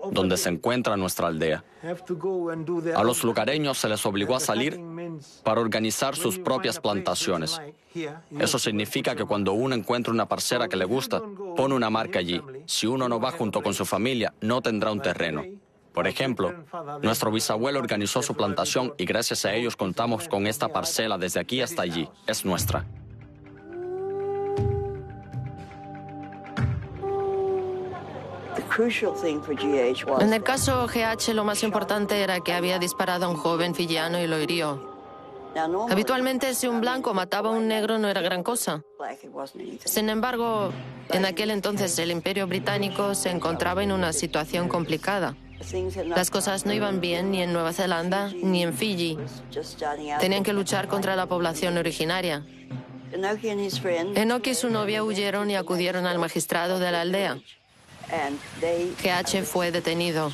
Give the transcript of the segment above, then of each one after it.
donde se encuentra nuestra aldea. A los lugareños se les obligó a salir para organizar sus propias plantaciones. Eso significa que cuando uno encuentra una parcela que le gusta, pone una marca allí. Si uno no va junto con su familia, no tendrá un terreno. Por ejemplo, nuestro bisabuelo organizó su plantación y gracias a ellos contamos con esta parcela desde aquí hasta allí. Es nuestra. En el caso GH, lo más importante era que había disparado a un joven fiyiano y lo hirió. Habitualmente, si un blanco mataba a un negro no era gran cosa. Sin embargo, en aquel entonces el Imperio Británico se encontraba en una situación complicada. Las cosas no iban bien ni en Nueva Zelanda ni en Fiji. Tenían que luchar contra la población originaria. Enoki y su novia huyeron y acudieron al magistrado de la aldea. GH fue detenido.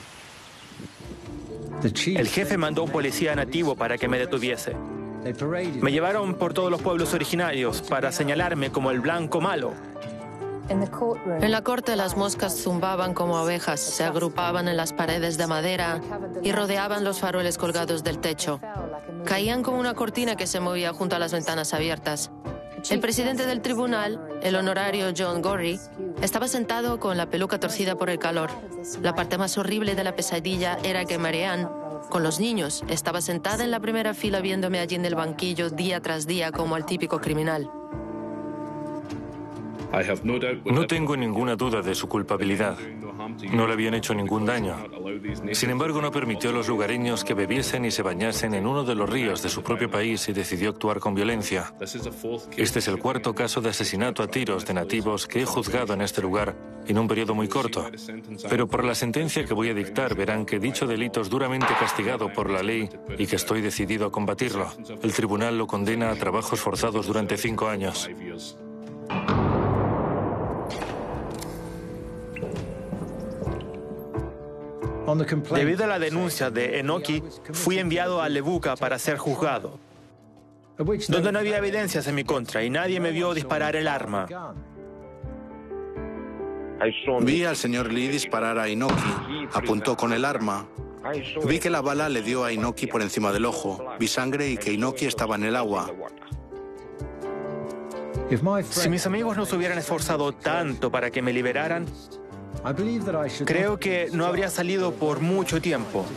El jefe mandó a un policía nativo para que me detuviese. Me llevaron por todos los pueblos originarios para señalarme como el blanco malo. En la corte las moscas zumbaban como abejas, se agrupaban en las paredes de madera y rodeaban los faroles colgados del techo. Caían como una cortina que se movía junto a las ventanas abiertas. El presidente del tribunal, el honorario John Gorrie, estaba sentado con la peluca torcida por el calor. La parte más horrible de la pesadilla era que Marianne, con los niños, estaba sentada en la primera fila viéndome allí en el banquillo día tras día como al típico criminal. No tengo ninguna duda de su culpabilidad. No le habían hecho ningún daño. Sin embargo, no permitió a los lugareños que bebiesen y se bañasen en uno de los ríos de su propio país y decidió actuar con violencia. Este es el cuarto caso de asesinato a tiros de nativos que he juzgado en este lugar en un periodo muy corto. Pero por la sentencia que voy a dictar verán que dicho delito es duramente castigado por la ley y que estoy decidido a combatirlo. El tribunal lo condena a trabajos forzados durante 5 años. Debido a la denuncia de Enoki, fui enviado a Levuka para ser juzgado, donde no había evidencias en mi contra y nadie me vio disparar el arma. Vi al señor Lee disparar a Inoki. Apuntó con el arma. Vi que la bala le dio a Inoki por encima del ojo. Vi sangre y que Inoki estaba en el agua. Si mis amigos no se hubieran esforzado tanto para que me liberaran, creo que no habría salido por mucho tiempo.